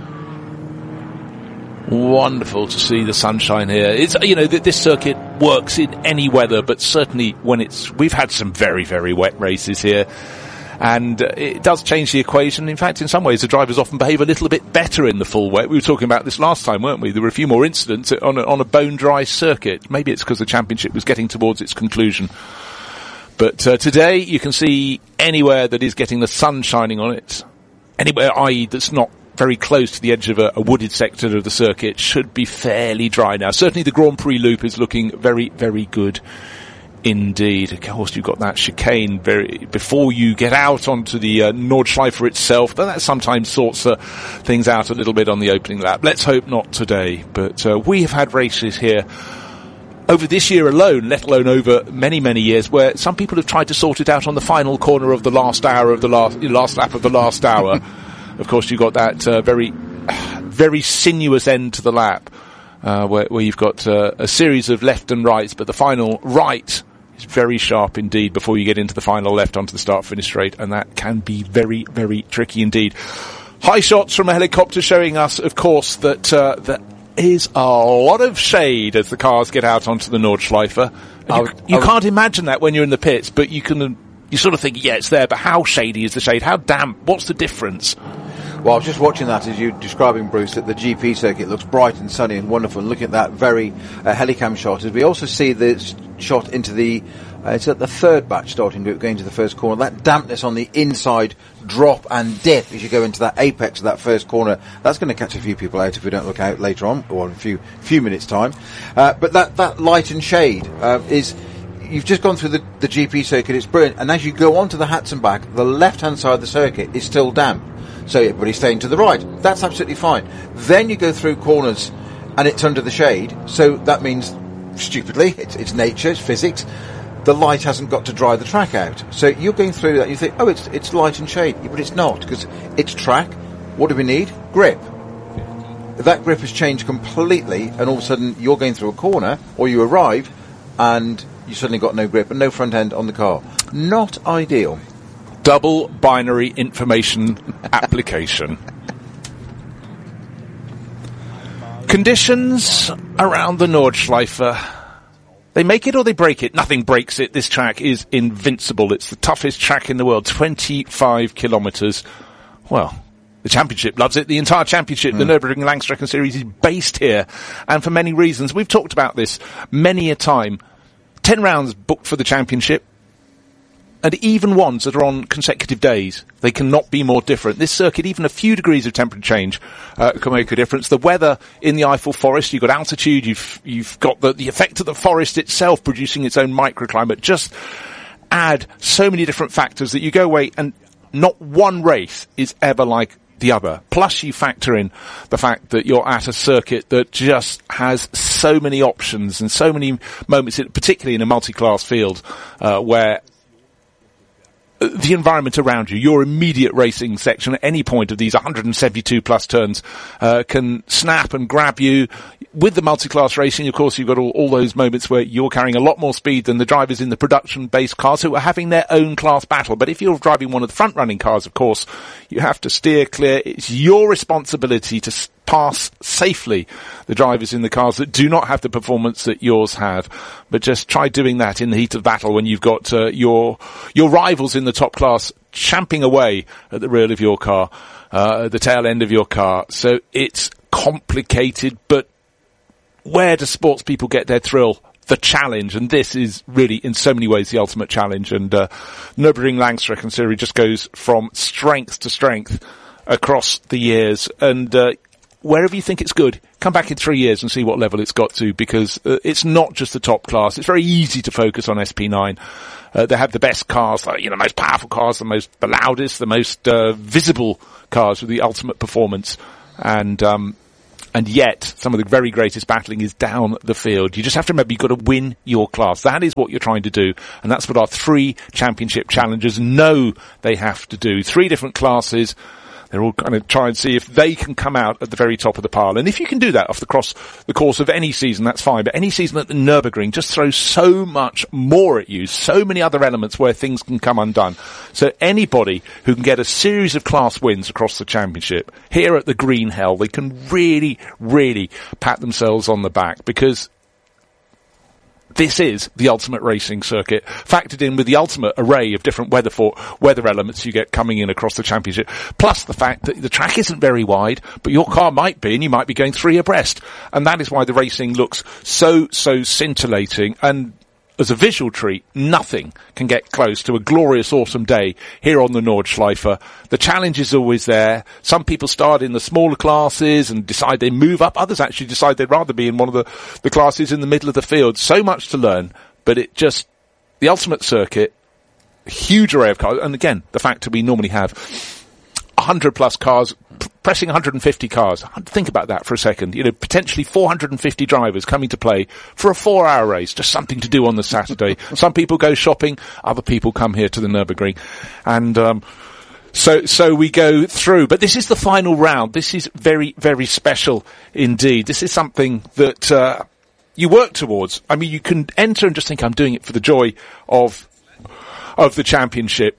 [SPEAKER 1] Wonderful to see the sunshine here. It's, you know, th- this circuit works in any weather, but certainly when it's, we've had some very, very wet races here. And uh, it does change the equation. In fact, in some ways, the drivers often behave a little bit better in the full wet. We were talking about this last time, weren't we? There were a few more incidents on a, on a bone-dry circuit. Maybe it's because the championship was getting towards its conclusion. But uh, today, you can see anywhere that is getting the sun shining on it, anywhere, that is that's not very close to the edge of a, a wooded sector of the circuit, should be fairly dry now. Certainly the Grand Prix loop is looking very, very good. Indeed. Of course, you've got that chicane very before you get out onto the uh, Nordschleife itself. But that sometimes sorts uh, things out a little bit on the opening lap. Let's hope not today. But uh, we have had races here over this year alone, let alone over many, many years, where some people have tried to sort it out on the final corner of the last hour of the last last lap of the last hour. Of course, you've got that uh, very, very sinuous end to the lap, uh, where, where you've got uh, a series of left and rights, but the final right is very sharp indeed before you get into the final left onto the start-finish straight, and that can be very, very tricky indeed. High shots from a helicopter showing us, of course, that uh, there is a lot of shade as the cars get out onto the Nordschleife. You, would, you can't imagine that when you're in the pits, but you can, you sort of think, yeah, it's there, but how shady is the shade? How damp? What's the difference?
[SPEAKER 2] Well, I was just watching that as you describing, Bruce, that the G P circuit looks bright and sunny and wonderful. And looking at that very uh, helicam shot, as we also see the shot into the, uh, it's at the third batch starting to going to the first corner. That dampness on the inside drop and dip as you go into that apex of that first corner, that's going to catch a few people out if we don't look out later on, or in a few few minutes' time. Uh, but that, that light and shade uh, is... You've just gone through the, the G P circuit, it's brilliant. And as you go onto the Hatzenbach, the left-hand side of the circuit is still damp. So everybody's staying to the right. That's absolutely fine. Then you go through corners and it's under the shade. So that means, stupidly, it's, it's nature, it's physics. The light hasn't got to dry the track out. So you're going through that and you think, oh, it's it's light and shade. But it's not, because it's track. What do we need? Grip. That grip has changed completely, and all of a sudden you're going through a corner, or you arrive, and you suddenly got no grip and no front end on the car. Not ideal.
[SPEAKER 1] Double binary information application. Conditions around the Nordschleife. They make it or they break it. Nothing breaks it. This track is invincible. It's the toughest track in the world. twenty-five kilometres. Well, the championship loves it. The entire championship, mm. the Nürburgring Langstrecke Series, is based here. And for many reasons. We've talked about this many a time. Ten rounds booked for the championship. And even ones that are on consecutive days, they cannot be more different. This circuit, even a few degrees of temperature change uh, can make a difference. The weather in the Eiffel Forest, you've got altitude, you've you've got the, the effect of the forest itself producing its own microclimate. Just add so many different factors that you go away and not one race is ever like the other. Plus you factor in the fact that you're at a circuit that just has so many options and so many moments, particularly in a multi-class field, uh, where the environment around you, your immediate racing section at any point of these one hundred seventy-two plus turns, uh, can snap and grab you. With the multi-class racing, of course, you've got all, all those moments where you're carrying a lot more speed than the drivers in the production-based cars who are having their own class battle. But if you're driving one of the front-running cars, of course, you have to steer clear. It's your responsibility to s- pass safely the drivers in the cars that do not have the performance that yours have. But just try doing that in the heat of battle when you've got uh, your your rivals in the top class champing away at the rear of your car, uh, at the tail end of your car. So it's complicated, but where do sports people get their thrill? The challenge, and this is really in so many ways the ultimate challenge. And uh, Nürburgring Langstreckenserie Series just goes from strength to strength across the years. And uh, wherever you think it's good, come back in three years and see what level it's got to, because uh, it's not just the top class. It's very easy to focus on S P nine. Uh, they have the best cars, you know, most powerful cars, the most, the loudest, the most uh, visible cars with the ultimate performance. And um And yet, some of the very greatest battling is down the field. You just have to remember, you've got to win your class. That is what you're trying to do. And that's what our three championship challengers know they have to do. Three different classes. They're all going to try and see if they can come out at the very top of the pile. And if you can do that off the, cross, the course of any season, that's fine. But any season at the Nürburgring just throws so much more at you, so many other elements where things can come undone. So anybody who can get a series of class wins across the championship, here at the Green Hell, they can really, really pat themselves on the back, because this is the ultimate racing circuit, factored in with the ultimate array of different weather for, weather elements you get coming in across the championship, plus the fact that the track isn't very wide, but your car might be, and you might be going three abreast. And that is why the racing looks so, so scintillating. And as a visual treat, nothing can get close to a glorious autumn day here on the Nordschleife. The challenge is always there. Some people start in the smaller classes and decide they move up. Others actually decide they'd rather be in one of the, the classes in the middle of the field. So much to learn, but it just, the ultimate circuit, a huge array of cars. And again, the fact that we normally have one hundred plus cars, p- pressing one hundred fifty cars. Think about that for a second. You know, potentially four hundred fifty drivers coming to play for a four hour race, just something to do on the Saturday. Some people go shopping, other people come here to the Nürburgring. And, um, so, so we go through. But this is the final round. This is very, very special indeed. This is something that, uh, you work towards. I mean, you can enter and just think, I'm doing it for the joy of, of the championship.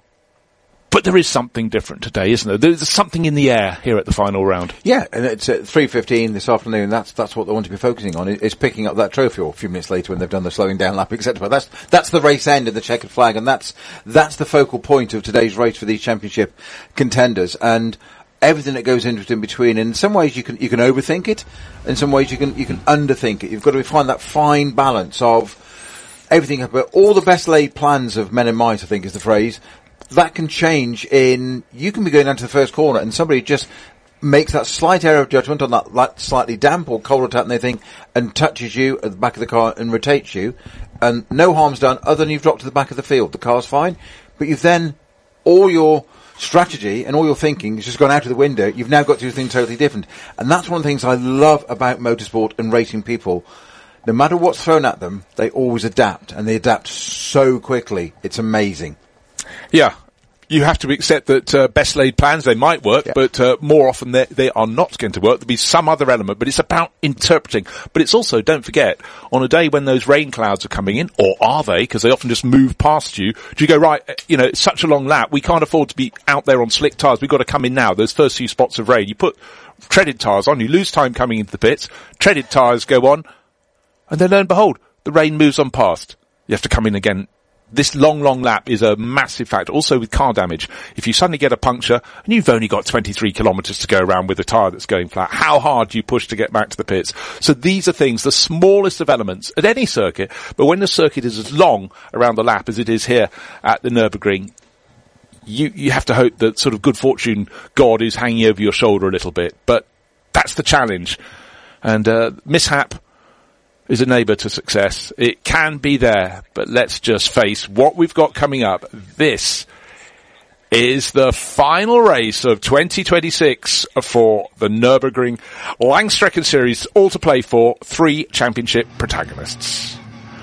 [SPEAKER 1] But there is something different today, isn't there? There's something in the air here at the final round.
[SPEAKER 2] Yeah, and it's at three fifteen this afternoon. That's that's what they want to be focusing on, is picking up that trophy, or a few minutes later when they've done the slowing down lap, et cetera. But that's that's the race end of the checkered flag, and that's that's the focal point of today's race for these championship contenders. And everything that goes into it in between. In some ways, you can you can overthink it. In some ways, you can you can underthink it. You've got to find that fine balance of everything. But all the best laid plans of men in might, I think, is the phrase. That can change in, you can be going down to the first corner and somebody just makes that slight error of judgment on that, that slightly damp or cold tap and they think, and touches you at the back of the car and rotates you, and no harm's done other than you've dropped to the back of the field. The car's fine, but you've then, all your strategy and all your thinking has just gone out of the window. You've now got to do something totally different. And that's one of the things I love about motorsport and racing people. No matter what's thrown at them, they always adapt, and they adapt so quickly. It's amazing.
[SPEAKER 1] Yeah, you have to accept that uh, best laid plans, they might work, yeah. but uh, more often they, they are not going to work. There'll be some other element, but it's about interpreting. But it's also, don't forget, on a day when those rain clouds are coming in, or are they, because they often just move past you, do you go, right, you know, it's such a long lap, we can't afford to be out there on slick tyres, we've got to come in now, those first few spots of rain. You put treaded tyres on, you lose time coming into the pits, treaded tyres go on, and then lo and behold, the rain moves on past. You have to come in again. This long, long lap is a massive factor. Also with car damage, if you suddenly get a puncture and you've only got twenty-three kilometres to go around with a tyre that's going flat, how hard do you push to get back to the pits? So these are things, the smallest of elements at any circuit, but when the circuit is as long around the lap as it is here at the Nürburgring, you, you have to hope that sort of good fortune God is hanging over your shoulder a little bit. But that's the challenge. And, uh, mishap is a neighbour to success. It can be there, but let's just face what we've got coming up. This is the final race of twenty twenty-six for the Nürburgring Langstreckenserie Series, all to play for three championship protagonists.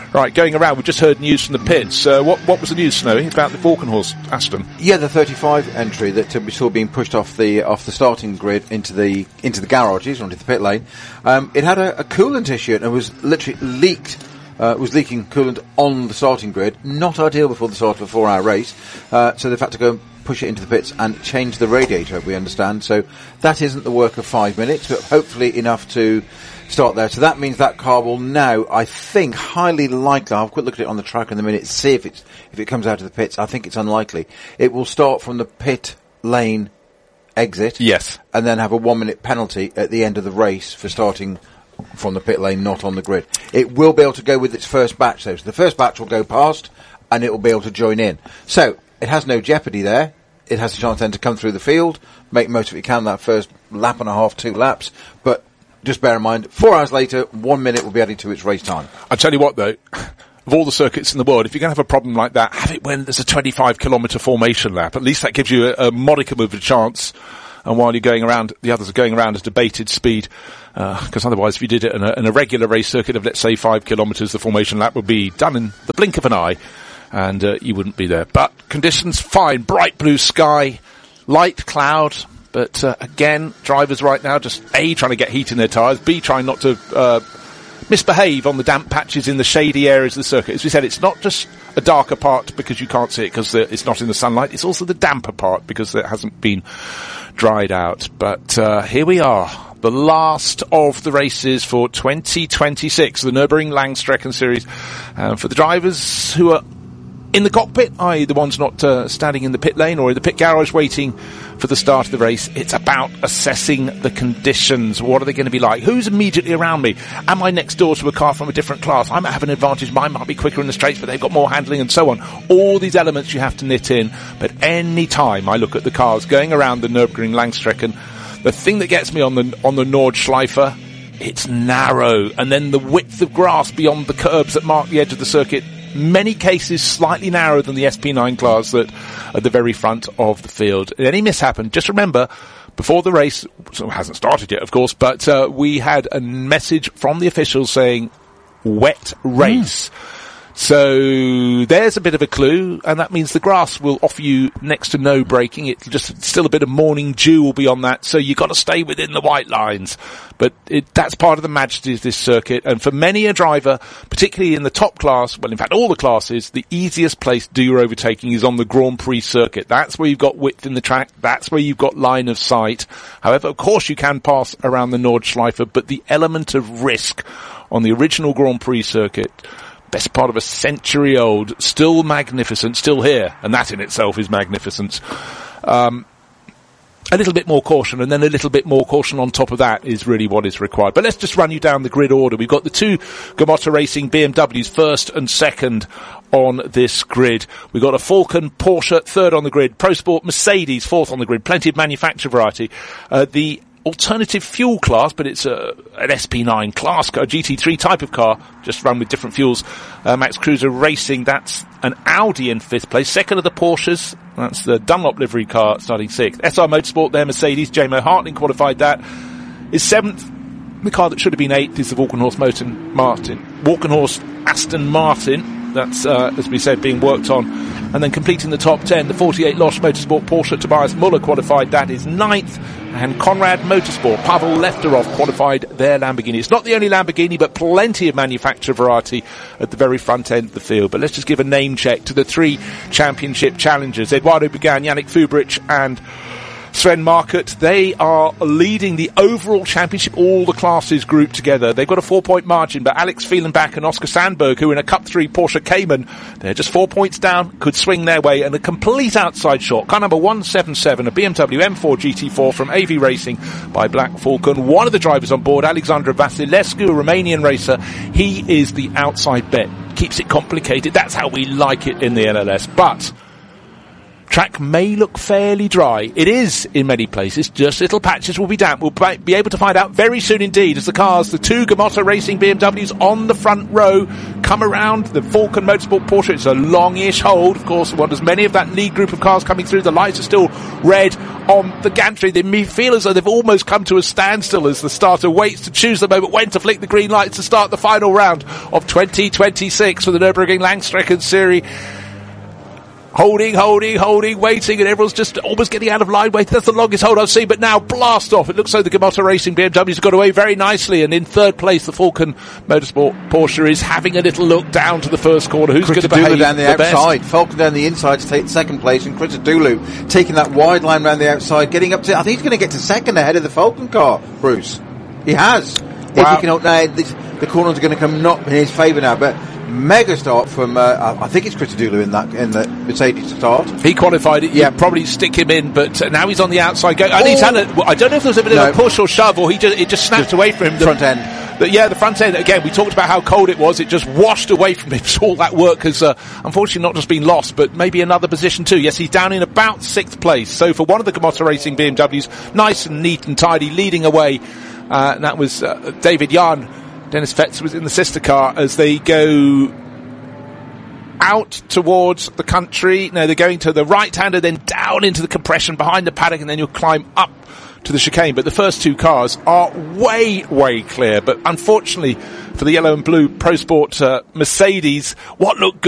[SPEAKER 1] Right, going around, we've just heard news from the pits. Uh, what, what was the news, Snowy, about the Walkenhorst Aston?
[SPEAKER 2] Yeah, the thirty-five entry that uh, we saw being pushed off the off the starting grid into the into the garages, onto the pit lane. Um, it had a, a coolant issue and it was literally leaked. Uh, was leaking coolant on the starting grid. Not ideal before the start of a four-hour race. Uh, so they've had to go and push it into the pits and change the radiator, we understand. So that isn't the work of five minutes, but hopefully enough to start there. So that means that car will now, I think, highly likely, I'll have a quick look at it on the track in a minute, see if it's, if it comes out of the pits. I think it's unlikely. It will start from the pit lane exit.
[SPEAKER 1] Yes.
[SPEAKER 2] And then have a one-minute penalty at the end of the race for starting from the pit lane, not on the grid. It will be able to go with its first batch, though. So the first batch will go past, and it will be able to join in. So it has no jeopardy there. It has a chance then to come through the field, make most of it count that first lap and a half, two laps. But just bear in mind, four hours later, one minute will be added to its race time.
[SPEAKER 1] I tell you what, though, of all the circuits in the world, if you're going to have a problem like that, have it when there's a twenty-five kilometre formation lap. At least that gives you a, a modicum of a chance. And while you're going around, the others are going around at debated speed. Because uh, otherwise, if you did it in a, in a regular race circuit of, let's say, five kilometres, the formation lap would be done in the blink of an eye. And uh, you wouldn't be there. But conditions, fine. Bright blue sky, light cloud. But uh, again, drivers right now just A, trying to get heat in their tyres, B, trying not to uh, misbehave on the damp patches in the shady areas of the circuit. As we said, it's not just a darker part because you can't see it because it's not in the sunlight. It's also the damper part because it hasn't been dried out. But uh, here we are, the last of the races for twenty twenty-six, the Nürburgring Langstrecken Series. Uh, for the drivers who are in the cockpit, that is the ones not uh, standing in the pit lane or in the pit garage waiting for the start of the race, it's about assessing the conditions. What are they going to be like? Who's immediately around me? Am I next door to a car from a different class? I might have an advantage. Mine might be quicker in the straights, but they've got more handling and so on. All these elements you have to knit in. But any time I look at the cars going around the Nürburgring Langstrecken, the thing that gets me on the on the Nordschleife, it's narrow. And then the width of grass beyond the curbs that mark the edge of the circuit, many cases slightly narrower than the S P nine class that at the very front of the field. Any mishap, and just remember, before the race, so it hasn't started yet, of course, but uh, we had a message from the officials saying wet race. Mm. So there's a bit of a clue, and that means the grass will offer you next to no braking. It just still a bit of morning dew will be on that, so you've got to stay within the white lines. But it, that's part of the majesty of this circuit, and for many a driver, particularly in the top class, well, in fact, all the classes, the easiest place to do your overtaking is on the Grand Prix circuit. That's where you've got width in the track. That's where you've got line of sight. However, of course, you can pass around the Nordschleife, but the element of risk on the original Grand Prix circuit, best part of a century old, still magnificent, still here, and that in itself is magnificence. Um, a little bit more caution, and then a little bit more caution on top of that is really what is required. But let's just run you down the grid order. We've got the two Gamotta Racing B M Ws first and second on this grid. We've got a Falcon Porsche third on the grid, Pro Sport Mercedes fourth on the grid, plenty of manufacturer variety. Uh, the alternative fuel class, but it's a, an S P nine class car, a G T three type of car, just run with different fuels. Uh, Max Cruiser Racing, that's an Audi in fifth place. Second of the Porsches, that's the Dunlop livery car starting sixth. S R Motorsport there, Mercedes, J M O Hartling qualified that, is seventh. The car that should have been eighth is the Walkenhorst Martin, Martin. Walkenhorst Aston Martin. That's, uh, as we said, being worked on. And then completing the top ten, the forty-eight Losch Motorsport Porsche Tobias Muller qualified, that is ninth. And Conrad Motorsport, Pavel Lefterov qualified their Lamborghini. It's not the only Lamborghini, but plenty of manufacturer variety at the very front end of the field. But let's just give a name check to the three championship challengers. Eduardo Began, Yannick Fubrich and Sven Market. They are leading the overall championship, all the classes grouped together. They've got a four-point margin, but Alex Fielenbach and Oscar Sandberg, who in a Cup three Porsche Cayman, they're just four points down, could swing their way, and a complete outside shot. Car number one seventy-seven, a B M W M four G T four from A V Racing by Black Falcon. One of the drivers on board, Alexandru Vasilescu, a Romanian racer, he is the outside bet. Keeps it complicated. That's how we like it in the N L S. But track may look fairly dry. It is in many places. Just little patches will be damp. We'll be able to find out very soon indeed as the cars, the two Gamotta Racing B M Ws on the front row, come around the Falcon Motorsport Porsche. It's a longish hold. Of course, we want as many of that lead group of cars coming through. The lights are still red on the gantry. They feel as though they've almost come to a standstill as the starter waits to choose the moment when to flick the green lights to start the final round of twenty twenty-six for the Nürburgring Langstrecken Series. Holding, holding, holding, waiting, and everyone's just almost getting out of line. Wait, that's the longest hold I've seen, but now blast off. It looks like the Gamotta Racing B M W's got away very nicely, and in third place, the Falcon Motorsport Porsche is having a little look down to the first corner. Who's going to behave
[SPEAKER 2] down the,
[SPEAKER 1] the
[SPEAKER 2] outside,
[SPEAKER 1] best?
[SPEAKER 2] Falcon down the inside to take second place, and Chris Adulu taking that wide line round the outside, getting up to, I think he's going to get to second ahead of the Falcon car, Bruce. He has.
[SPEAKER 1] Wow.
[SPEAKER 2] If he can, uh, this, the corners are going to come not in his favour now, but mega start from, uh, I think it's Chris Adulu in that, in the Mercedes start.
[SPEAKER 1] He qualified it, yeah, probably stick him in, but uh, now he's on the outside go. And he's had a, well, I don't know if there was a bit
[SPEAKER 2] No.
[SPEAKER 1] of a push or shove, or he just, it just snapped
[SPEAKER 2] Just
[SPEAKER 1] away from him. The
[SPEAKER 2] front end.
[SPEAKER 1] The, yeah, the front end, again, we talked about how cold it was, it just washed away from him, so all that work has, uh, unfortunately not just been lost, but maybe another position too. Yes, he's down in about sixth place, so for one of the Gamotta Racing B M Ws, nice and neat and tidy, leading away, uh, and that was uh, David Yarn. Dennis Fetz was in the sister car as they go out towards the country. No, they're going to the right hand and then down into the compression behind the paddock, and then you'll climb up to the chicane. But the first two cars are way, way clear. But unfortunately for the yellow and blue Pro Sport uh, Mercedes, what looked good